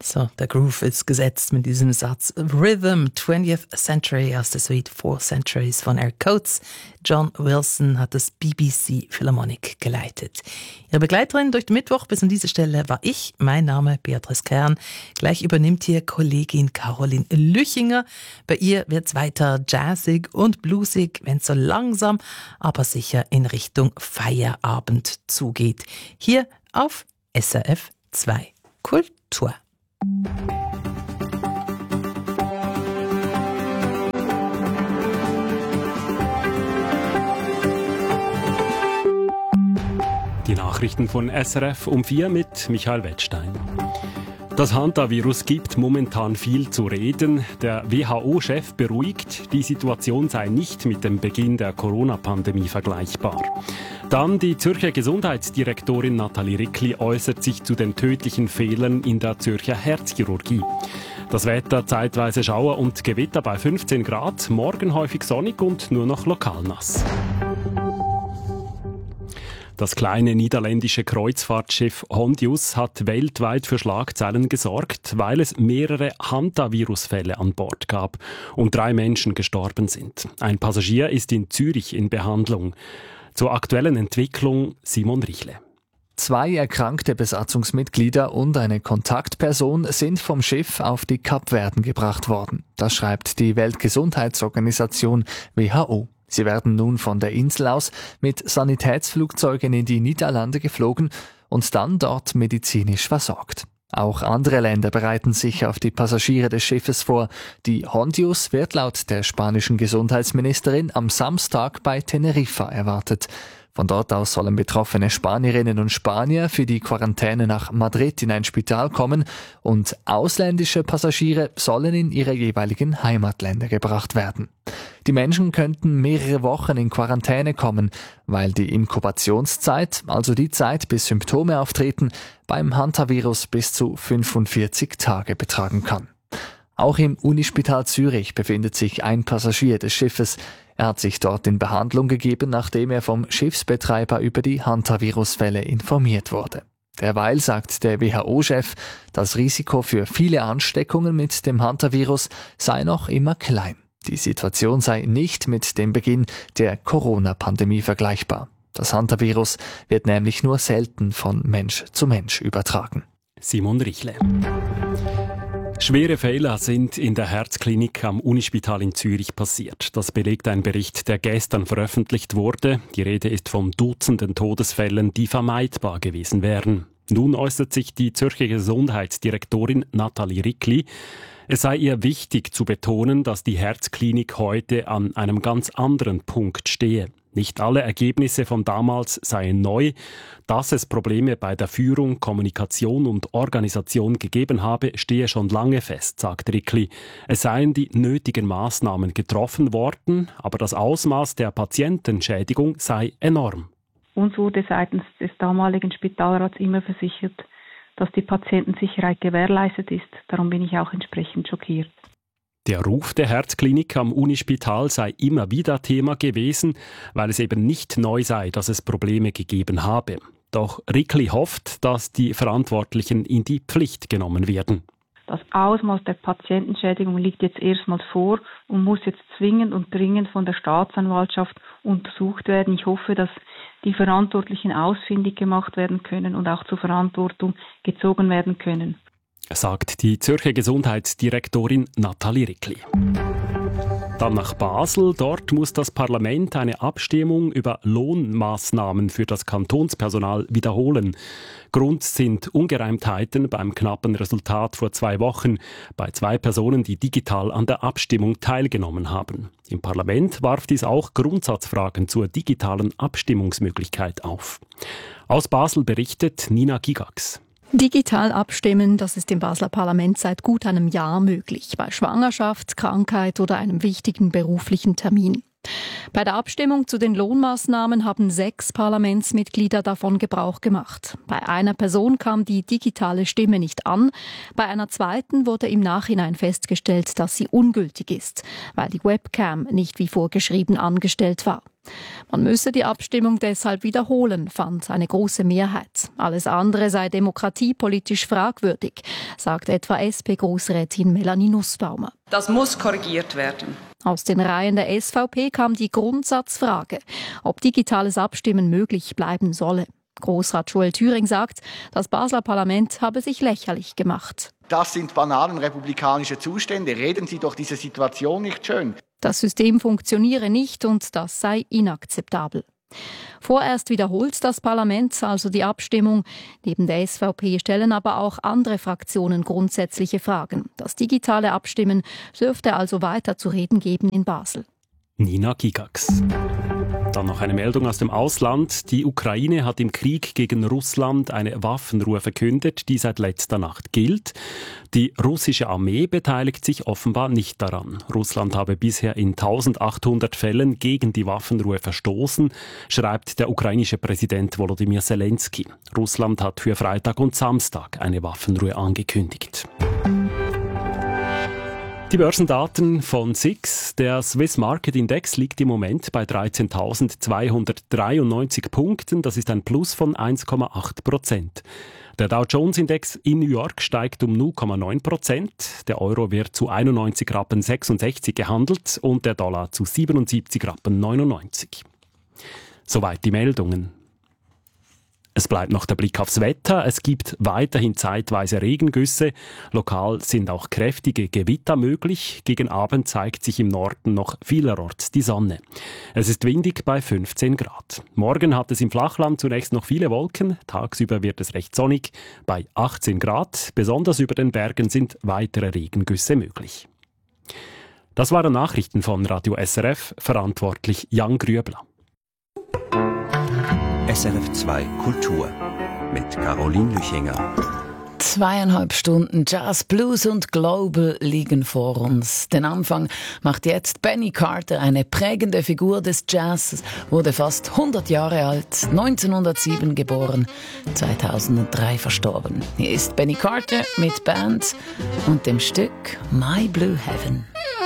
So, der Groove ist gesetzt mit diesem Satz. Rhythm, 20th Century aus der Suite 4 Centuries von Eric Coates. John Wilson hat das BBC Philharmonic geleitet. Ihre Begleiterin durch den Mittwoch bis an diese Stelle war ich. Mein Name Beatrice Kern. Gleich übernimmt hier Kollegin Caroline Lüchinger. Bei ihr wird's weiter jazzig und bluesig, wenn es so langsam, aber sicher in Richtung Feierabend zugeht. Hier auf SRF 2 Kultur. Die Nachrichten von SRF um 4 mit Michael Wettstein. Das Hantavirus gibt momentan viel zu reden. Der WHO-Chef beruhigt, die Situation sei nicht mit dem Beginn der Corona-Pandemie vergleichbar. Dann die Zürcher Gesundheitsdirektorin Nathalie Rickli äußert sich zu den tödlichen Fehlern in der Zürcher Herzchirurgie. Das Wetter zeitweise Schauer und Gewitter bei 15 Grad, morgen häufig sonnig und nur noch lokal nass. Das kleine niederländische Kreuzfahrtschiff Hondius hat weltweit für Schlagzeilen gesorgt, weil es mehrere Hantavirusfälle an Bord gab und 3 Menschen gestorben sind. Ein Passagier ist in Zürich in Behandlung. Zur aktuellen Entwicklung Simon Richle. 2 erkrankte Besatzungsmitglieder und eine Kontaktperson sind vom Schiff auf die Kapverden gebracht worden. Das schreibt die Weltgesundheitsorganisation WHO. Sie werden nun von der Insel aus mit Sanitätsflugzeugen in die Niederlande geflogen und dann dort medizinisch versorgt. Auch andere Länder bereiten sich auf die Passagiere des Schiffes vor. Die Hondius wird laut der spanischen Gesundheitsministerin am Samstag bei Teneriffa erwartet. Von dort aus sollen betroffene Spanierinnen und Spanier für die Quarantäne nach Madrid in ein Spital kommen und ausländische Passagiere sollen in ihre jeweiligen Heimatländer gebracht werden. Die Menschen könnten mehrere Wochen in Quarantäne kommen, weil die Inkubationszeit, also die Zeit bis Symptome auftreten, beim Hantavirus bis zu 45 Tage betragen kann. Auch im Unispital Zürich befindet sich ein Passagier des Schiffes. Er hat sich dort in Behandlung gegeben, nachdem er vom Schiffsbetreiber über die Hantavirusfälle informiert wurde. Derweil sagt der WHO-Chef, das Risiko für viele Ansteckungen mit dem Hantavirus sei noch immer klein. Die Situation sei nicht mit dem Beginn der Corona-Pandemie vergleichbar. Das Hantavirus wird nämlich nur selten von Mensch zu Mensch übertragen. Simon Richle. Schwere Fehler sind in der Herzklinik am Unispital in Zürich passiert. Das belegt ein Bericht, der gestern veröffentlicht wurde. Die Rede ist von Dutzenden Todesfällen, die vermeidbar gewesen wären. Nun äußert sich die Zürcher Gesundheitsdirektorin Nathalie Rickli. Es sei ihr wichtig zu betonen, dass die Herzklinik heute an einem ganz anderen Punkt stehe. Nicht alle Ergebnisse von damals seien neu. Dass es Probleme bei der Führung, Kommunikation und Organisation gegeben habe, stehe schon lange fest, sagt Rickli. Es seien die nötigen Maßnahmen getroffen worden, aber das Ausmaß der Patientenschädigung sei enorm. Uns wurde seitens des damaligen Spitalrats immer versichert, dass die Patientensicherheit gewährleistet ist. Darum bin ich auch entsprechend schockiert. Der Ruf der Herzklinik am Unispital sei immer wieder Thema gewesen, weil es eben nicht neu sei, dass es Probleme gegeben habe. Doch Rickli hofft, dass die Verantwortlichen in die Pflicht genommen werden. Das Ausmaß der Patientenschädigung liegt jetzt erstmals vor und muss jetzt zwingend und dringend von der Staatsanwaltschaft untersucht werden. Ich hoffe, dass die Verantwortlichen ausfindig gemacht werden können und auch zur Verantwortung gezogen werden können, sagt die Zürcher Gesundheitsdirektorin Nathalie Rickli. Dann nach Basel. Dort muss das Parlament eine Abstimmung über Lohnmaßnahmen für das Kantonspersonal wiederholen. Grund sind Ungereimtheiten beim knappen Resultat vor 2 Wochen bei 2 Personen, die digital an der Abstimmung teilgenommen haben. Im Parlament warf dies auch Grundsatzfragen zur digitalen Abstimmungsmöglichkeit auf. Aus Basel berichtet Nina Gigax. Digital abstimmen, das ist im Basler Parlament seit gut einem Jahr möglich, bei Schwangerschaft, Krankheit oder einem wichtigen beruflichen Termin. Bei der Abstimmung zu den Lohnmaßnahmen haben 6 Parlamentsmitglieder davon Gebrauch gemacht. Bei einer Person kam die digitale Stimme nicht an, bei einer zweiten wurde im Nachhinein festgestellt, dass sie ungültig ist, weil die Webcam nicht wie vorgeschrieben angestellt war. Man müsse die Abstimmung deshalb wiederholen, fand eine große Mehrheit. Alles andere sei demokratiepolitisch fragwürdig, sagt etwa SP-Großrätin Melanie Nussbaumer. Das muss korrigiert werden. Aus den Reihen der SVP kam die Grundsatzfrage, ob digitales Abstimmen möglich bleiben solle. Großrat Joel Thüring sagt, das Basler Parlament habe sich lächerlich gemacht. Das sind bananenrepublikanische Zustände. Reden Sie doch diese Situation nicht schön. Das System funktioniere nicht und das sei inakzeptabel. Vorerst wiederholt das Parlament also die Abstimmung. Neben der SVP stellen aber auch andere Fraktionen grundsätzliche Fragen. Das digitale Abstimmen dürfte also weiter zu reden geben in Basel. Nina Gigax. Dann noch eine Meldung aus dem Ausland. Die Ukraine hat im Krieg gegen Russland eine Waffenruhe verkündet, die seit letzter Nacht gilt. Die russische Armee beteiligt sich offenbar nicht daran. Russland habe bisher in 1800 Fällen gegen die Waffenruhe verstoßen, schreibt der ukrainische Präsident Volodymyr Zelensky. Russland hat für Freitag und Samstag eine Waffenruhe angekündigt. Die Börsendaten von SIX. Der Swiss Market Index liegt im Moment bei 13.293 Punkten. Das ist ein Plus von 1,8%. Der Dow Jones Index in New York steigt um 0,9%. Der Euro wird zu 91,66 Rappen gehandelt und der Dollar zu 77,99 Rappen. Soweit die Meldungen. Es bleibt noch der Blick aufs Wetter. Es gibt weiterhin zeitweise Regengüsse. Lokal sind auch kräftige Gewitter möglich. Gegen Abend zeigt sich im Norden noch vielerorts die Sonne. Es ist windig bei 15 Grad. Morgen hat es im Flachland zunächst noch viele Wolken. Tagsüber wird es recht sonnig bei 18 Grad. Besonders über den Bergen sind weitere Regengüsse möglich. Das waren Nachrichten von Radio SRF, verantwortlich Jan Grüebler. SRF 2 Kultur mit Caroline Lüchinger. 2,5 Stunden Jazz, Blues und Global liegen vor uns. Den Anfang macht jetzt Benny Carter, eine prägende Figur des Jazz, wurde fast 100 Jahre alt, 1907 geboren, 2003 verstorben. Hier ist Benny Carter mit Band und dem Stück My Blue Heaven.